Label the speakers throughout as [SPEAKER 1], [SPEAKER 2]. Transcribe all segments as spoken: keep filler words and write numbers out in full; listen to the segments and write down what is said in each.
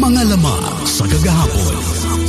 [SPEAKER 1] Mga lamang sa kagahapon.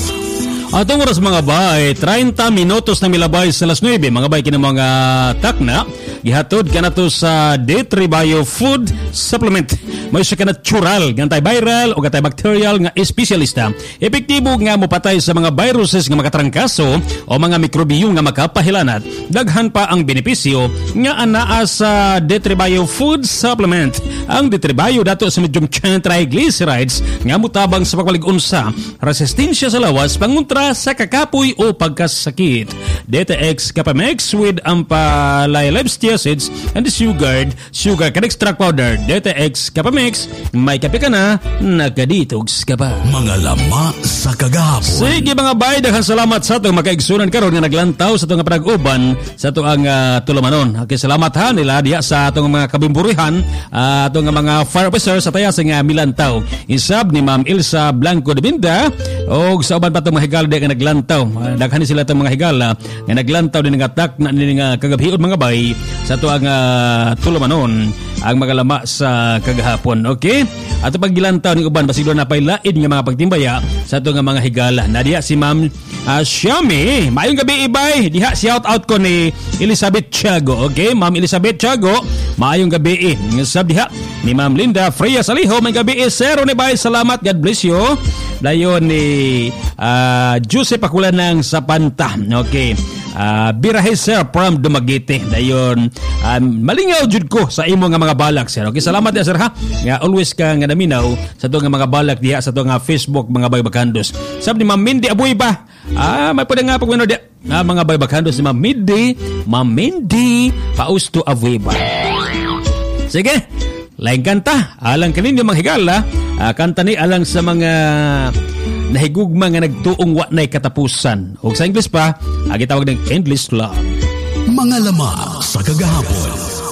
[SPEAKER 2] Atong oras mga bay, thirty minutos na milabay sa alas nine. Mga bay, kinang mga takna, gihatod ka na to sa D three Bio Food Supplement. May siya ka natural, antiviral o antibacterial nga espesyalista. Epektibo nga mo patay sa mga viruses nga makatrangkaso o mga mikrobyo nga makapahilanat. Daghan pa ang benepisyo nga anaa sa D three Bio Food Supplement. Ang D three Bio dato sa medium chain triglycerides nga mutabang sa pagwalig-unsa, resistensya sa lawas, panguntra sa kakapoy o pagkasakit. D T X Capamex with ampalilebstia acids and sugared sugar can extract powder. D T X Capamex, may kape ka na, nakadetox ka pa.
[SPEAKER 1] Mga lama sa kagahapon.
[SPEAKER 2] Sige mga bay, daghang salamat sa itong makaigsunan karon nga naglantaw sa itong panag-uban sa itong ang uh, tulamanon. Okay, salamat ha nila diya sa itong mga kabimburihan, uh, itong mga fire officer sa tayasa nga milantaw. Isab ni Ma'am Ilsa Blanco de Binda o sa uban pa itong mga higala nga naglantaw. Uh, daghan sila itong mga higala nga naglantaw din nga attack na din nga kagabihiod mga bay sa itong ang uh, tulamanon ang magalama sa kagahapon. Okay? At paggilantaw ni uban basiglo na pay laid nga mga pagtimbaya sa ato nga mga higala. Nadiya si Ma'am uh, Xiaomi. Maayong gabi ibay. Diha shout out ko ni Elizabeth Tiago. Okay? Ma'am Elizabeth Tiago, maayong gabi. Sab diha ni Ma'am Linda Freya Saliho, may gabi. Zero ni bay. Salamat. God bless you. Dayon ni uh, Joseph Akulanang sa Panta. Okay. Uh, Birahe sir from Dumaguete. Dayon um, malingaw jud ko sa imo nga mga balak sir. Okay, salamat ya sir ha. Nga always ka nga naminaw sa to nga mga balak diha sa to nga Facebook mga baybakandos. Sab ni Ma'am Mindy Aboy ba? Ah, may pwede nga pagwino diha. Ah, mga baybakandos ni Ma'am Mindy, Ma'am Mindy Pausto Aboy ba? Sige. Lain kanta, alang kaninyo mga higala, uh, kanta ni alang sa mga nahigugma nga nagtuong wa na'y katapusan. O sa English pa, agi tawag ng Endless Love.
[SPEAKER 1] Mga lamang sa kagahapon.